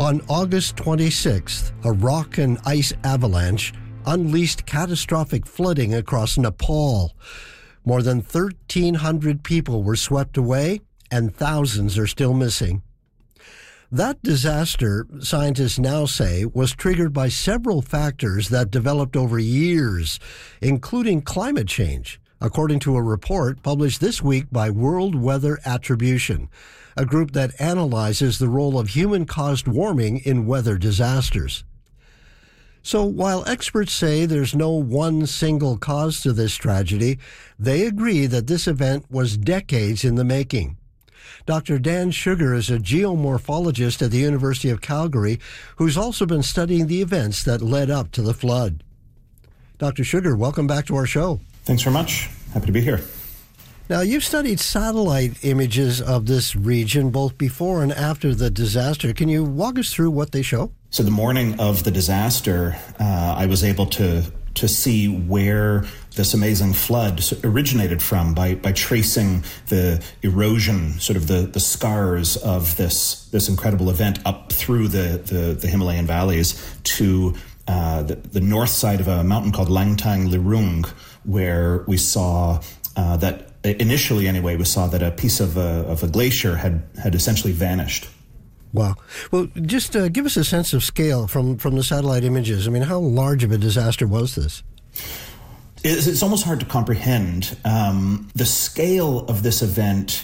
On August 26th, a rock and ice avalanche unleashed catastrophic flooding across Nepal. More than 1,300 people were swept away, and thousands are still missing. That disaster, scientists now say, was triggered by several factors that developed over years, including climate change, according to a report published this week by World Weather Attribution, a group that analyzes the role of human-caused warming in weather disasters. So while experts say there's no one single cause to this tragedy, they agree that this event was decades in the making. Dr. Dan Sugar is a geomorphologist at the University of Calgary who's also been studying the events that led up to the flood. Dr. Sugar, welcome back to our show. Thanks very much. Happy to be here. Now, you've studied satellite images of this region both before and after the disaster. Can you walk us through what they show? So the morning of the disaster, I was able to see where this amazing flood originated from by tracing the erosion, sort of the scars of this incredible event up through the Himalayan valleys to the north side of a mountain called Langtang Lirung, where we saw that initially anyway, we saw that a piece of a glacier had essentially vanished. Wow. Well, just give us a sense of scale from the satellite images. I mean, how large of a disaster was this? It's almost hard to comprehend. The scale of this event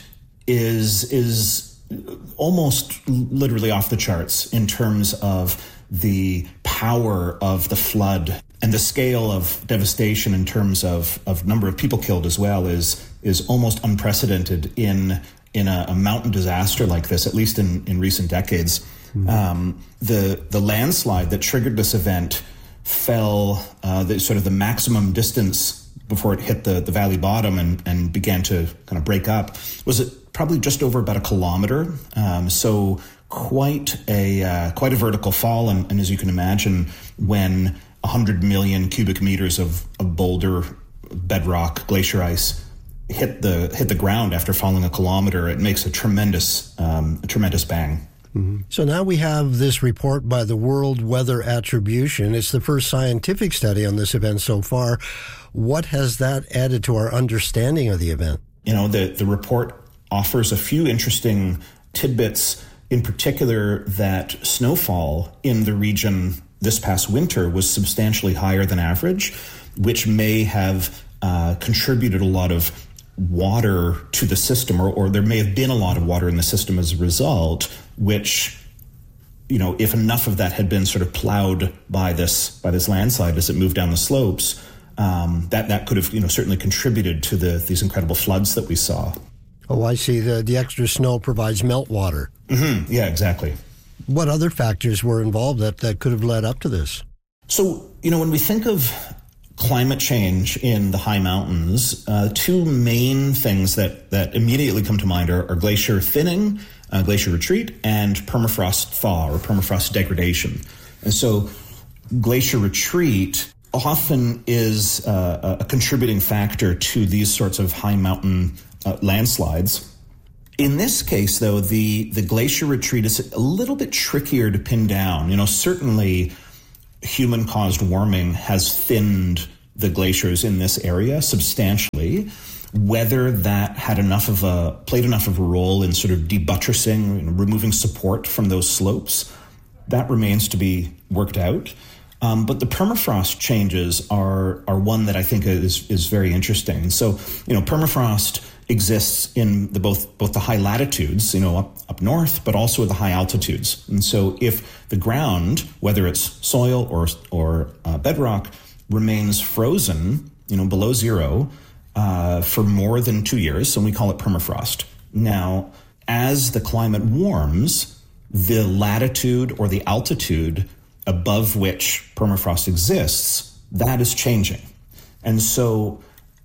is almost literally off the charts in terms of the power of the flood, and the scale of devastation in terms of number of people killed as well is almost unprecedented in a mountain disaster like this, at least in recent decades. Mm-hmm. The landslide that triggered this event fell the maximum distance before it hit the valley bottom and began to kind of break up was probably just over about a kilometer. So quite a vertical fall, and as you can imagine, when 100 million cubic meters of boulder, bedrock, glacier ice hit the ground after falling a kilometer, it makes a tremendous bang. Mm-hmm. So now we have this report by the World Weather Attribution. It's the first scientific study on this event so far. What has that added to our understanding of the event? The report offers a few interesting tidbits, in particular that snowfall in the region this past winter was substantially higher than average, which may have contributed a lot of water to the system, or there may have been a lot of water in the system as a result, which, if enough of that had been sort of plowed by this landslide as it moved down the slopes, that could have certainly contributed to these incredible floods that we saw. Oh, I see. The extra snow provides meltwater. Mm-hmm. Yeah, exactly. What other factors were involved that could have led up to this? So, when we think of climate change in the high mountains, two main things that immediately come to mind are glacier thinning, glacier retreat, and permafrost thaw or permafrost degradation. And so glacier retreat often is a contributing factor to these sorts of high mountain landslides. In this case, though, the glacier retreat is a little bit trickier to pin down. Certainly human-caused warming has thinned the glaciers in this area substantially. Whether that played enough of a role in sort of debuttressing, removing support from those slopes, that remains to be worked out. But the permafrost changes are one that I think is very interesting. So, permafrost exists in both the high latitudes, up north, but also at the high altitudes. And so if the ground, whether it's soil or bedrock, remains frozen, below zero for more than 2 years, and we call it permafrost. Now, as the climate warms, the latitude or the altitude above which permafrost exists, that is changing. And so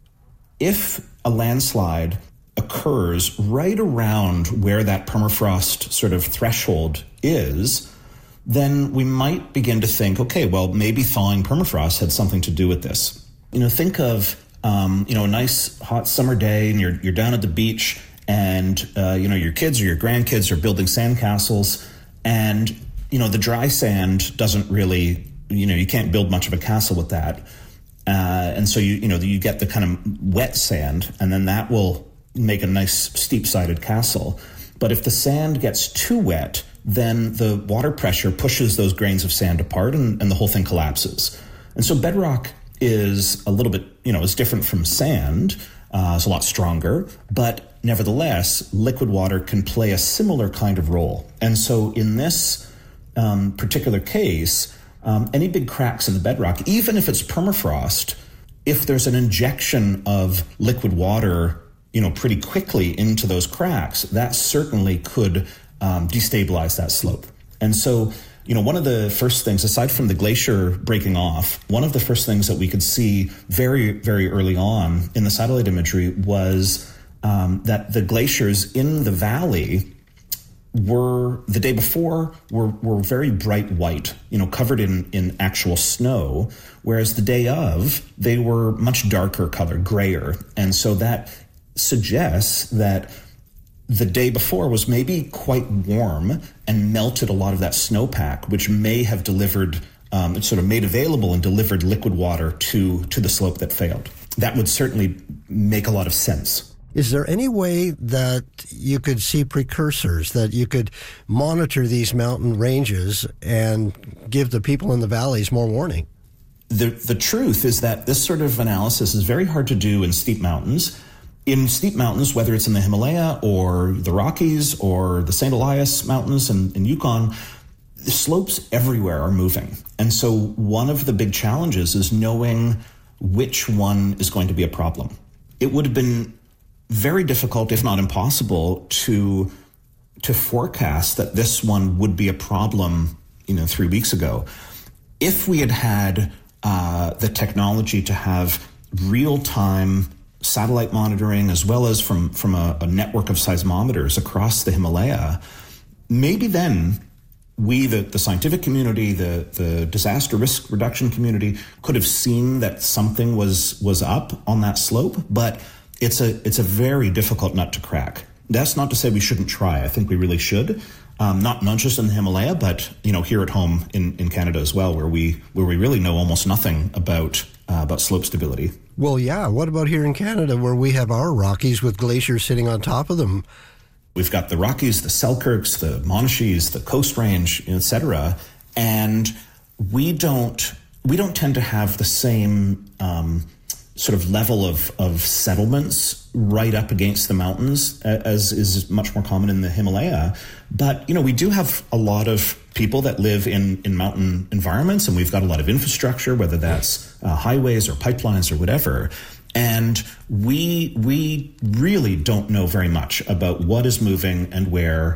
if a landslide occurs right around where that permafrost sort of threshold is, then we might begin to think, okay, well, maybe thawing permafrost had something to do with this. Think of, a nice hot summer day and you're down at the beach and, your kids or your grandkids are building sandcastles and the dry sand doesn't really, you can't build much of a castle with that. And so you get the kind of wet sand, and then that will make a nice steep-sided castle. But if the sand gets too wet, then the water pressure pushes those grains of sand apart, and the whole thing collapses. And so bedrock is a little bit, is different from sand. It's a lot stronger, but nevertheless, liquid water can play a similar kind of role. And so in this particular case, any big cracks in the bedrock, even if it's permafrost, if there's an injection of liquid water, pretty quickly into those cracks, that certainly could destabilize that slope. And so, one of the first things, aside from the glacier breaking off, one of the first things that we could see very, very early on in the satellite imagery was that the glaciers in the valley were, the day before, were very bright white, covered in actual snow, whereas the day of, they were much darker color, grayer. And so that suggests that the day before was maybe quite warm and melted a lot of that snowpack, which may have delivered, sort of made available and delivered liquid water to the slope that failed. That would certainly make a lot of sense. Is there any way that you could see precursors, that you could monitor these mountain ranges and give the people in the valleys more warning? The truth is that this sort of analysis is very hard to do in steep mountains. In steep mountains, whether it's in the Himalaya or the Rockies or the St. Elias Mountains in Yukon, the slopes everywhere are moving. And so one of the big challenges is knowing which one is going to be a problem. It would have been very difficult, if not impossible, to forecast that this one would be a problem, 3 weeks ago. If we had the technology to have real-time satellite monitoring, as well as from a network of seismometers across the Himalaya, maybe then we, the scientific community, the disaster risk reduction community, could have seen that something was up on that slope. But it's a very difficult nut to crack. That's not to say we shouldn't try. I think we really should. Not just in the Himalaya, but here at home in Canada as well, where we really know almost nothing about slope stability. Well, yeah. What about here in Canada, where we have our Rockies with glaciers sitting on top of them? We've got the Rockies, the Selkirks, the Monashees, the Coast Range, etc. And we don't tend to have the same sort of level of settlements right up against the mountains as is much more common in the Himalaya. But, we do have a lot of people that live in mountain environments, and we've got a lot of infrastructure, whether that's highways or pipelines or whatever. And we really don't know very much about what is moving and where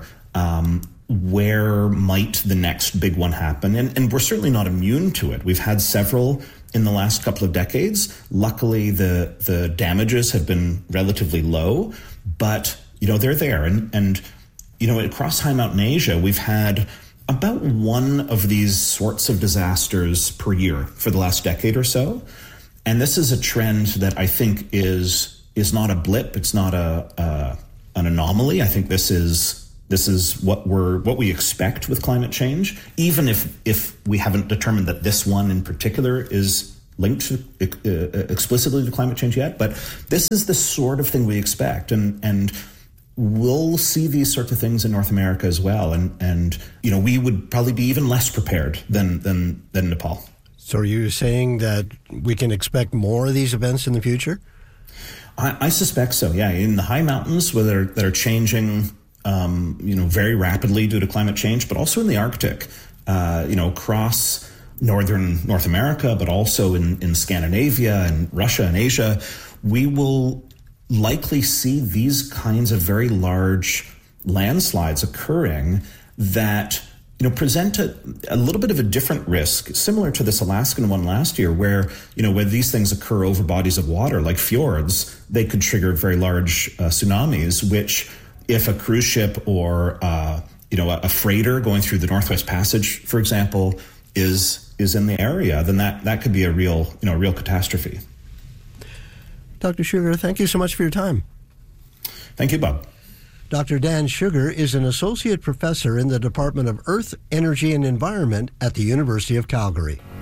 might the next big one happen. And we're certainly not immune to it. We've had several in the last couple of decades. Luckily, the damages have been relatively low, but, they're there. And across high mountain Asia, we've had about one of these sorts of disasters per year for the last decade or so. And this is a trend that I think is not a blip. It's not an anomaly. I think this is what we expect with climate change, even if we haven't determined that this one in particular is linked explicitly to climate change yet. But this is the sort of thing we expect, and we'll see these sorts of things in North America as well. And we would probably be even less prepared than Nepal. So are you saying that we can expect more of these events in the future? I suspect so, yeah. In the high mountains that are changing, very rapidly due to climate change, but also in the Arctic, across northern North America, but also in Scandinavia and Russia and Asia, we will likely see these kinds of very large landslides occurring that present a little bit of a different risk, similar to this Alaskan one last year, where, when these things occur over bodies of water like fjords, they could trigger very large tsunamis, which if a cruise ship or, a freighter going through the Northwest Passage, for example, is in the area, then that could be a real catastrophe. Dr. Sugar, thank you so much for your time. Thank you, Bob. Dr. Dan Sugar is an associate professor in the Department of Earth, Energy, and Environment at the University of Calgary.